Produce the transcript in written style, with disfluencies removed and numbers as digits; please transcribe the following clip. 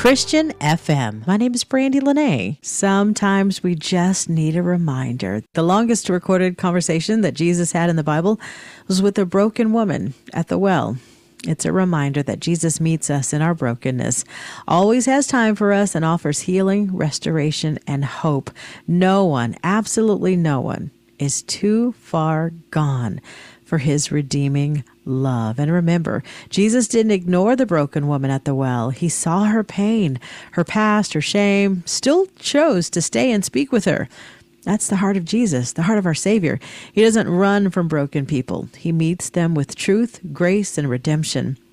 Christian FM. My name is Brandy Lene. Sometimes we just need a reminder. The longest recorded conversation that Jesus had in the Bible was with a broken woman at the well. It's a reminder that Jesus meets us in our brokenness, always has time for us, and offers healing, restoration, and hope. No one, absolutely no one, is too far gone for his redeeming love. And remember, Jesus didn't ignore the broken woman at the well. He saw her pain, her past, her shame, still chose to stay and speak with her. That's the heart of Jesus, the heart of our Savior. He doesn't run from broken people. He meets them with truth, grace, and redemption.